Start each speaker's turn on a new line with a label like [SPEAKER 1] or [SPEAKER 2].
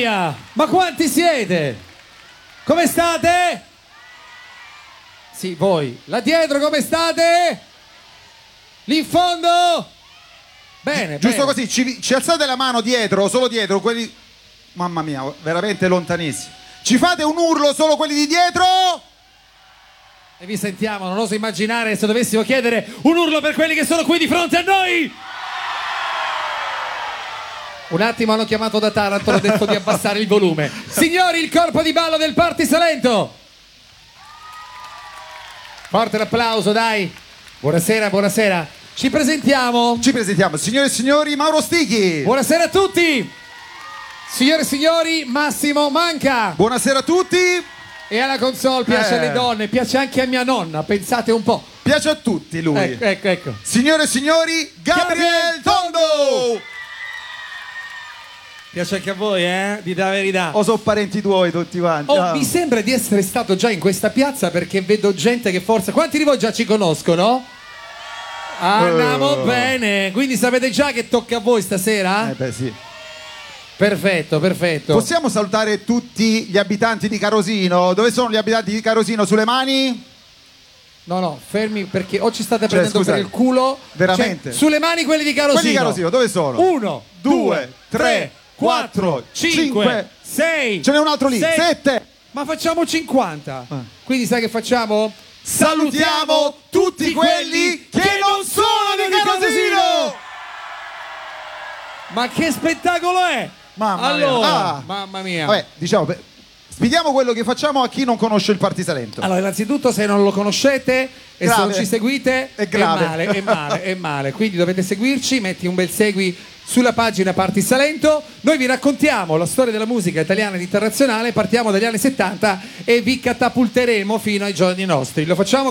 [SPEAKER 1] mia! Ma quanti siete? Come state? Sì, voi. Là dietro come state? Lì in fondo? Bene,
[SPEAKER 2] Giusto
[SPEAKER 1] bene.
[SPEAKER 2] così, ci alzate la mano dietro, solo dietro, quelli... Mamma mia, veramente lontanissimi. Ci fate un urlo solo quelli di dietro?
[SPEAKER 1] E vi sentiamo, non oso immaginare se dovessimo chiedere un urlo per quelli che sono qui di fronte a noi! Un attimo, hanno chiamato da Taranto, hanno detto di abbassare il volume. Signori, il corpo di ballo del Party Salento! Forte l'applauso, dai! Buonasera, buonasera. Ci presentiamo.
[SPEAKER 2] Signore e signori, Mauro Stichi.
[SPEAKER 1] Buonasera a tutti. Signore e signori, Massimo Manca.
[SPEAKER 2] Buonasera a tutti.
[SPEAKER 1] E alla console piace alle donne, piace anche a mia nonna, pensate un po'.
[SPEAKER 2] Piace a tutti lui.
[SPEAKER 1] Ecco.
[SPEAKER 2] Signore e signori, Gabriel Tondo.
[SPEAKER 1] Piace anche a voi, Dite la verità.
[SPEAKER 2] O sono parenti tuoi tutti quanti?
[SPEAKER 1] Mi sembra di essere stato già in questa piazza perché vedo gente che forse... Quanti di voi già ci conoscono? Andiamo bene. Quindi sapete già che tocca a voi stasera?
[SPEAKER 2] Beh sì.
[SPEAKER 1] Perfetto.
[SPEAKER 2] Possiamo salutare tutti gli abitanti di Carosino? Dove sono gli abitanti di Carosino? Sulle mani?
[SPEAKER 1] No, fermi perché o ci state prendendo
[SPEAKER 2] scusate,
[SPEAKER 1] per il culo.
[SPEAKER 2] veramente?
[SPEAKER 1] Sulle mani quelli di Carosino.
[SPEAKER 2] Quelli di Carosino, dove sono?
[SPEAKER 1] 1, 2, 3, 4, 5, 6.
[SPEAKER 2] Ce n'è un altro lì, 7.
[SPEAKER 1] Ma facciamo 50. Quindi sai che facciamo?
[SPEAKER 2] Salutiamo tutti quelli che non sono di Carosino!
[SPEAKER 1] Ma che spettacolo è? Mamma mia.
[SPEAKER 2] Vabbè, diciamo, spieghiamo quello che facciamo a chi non conosce il Party Salento.
[SPEAKER 1] Allora, innanzitutto, se non lo conoscete e se non ci seguite,
[SPEAKER 2] è grave.
[SPEAKER 1] È male. Quindi dovete seguirci, metti un bel segui sulla pagina Party Salento. Noi vi raccontiamo la storia della musica italiana ed internazionale, partiamo dagli anni 70 e vi catapulteremo fino ai giorni nostri. Lo facciamo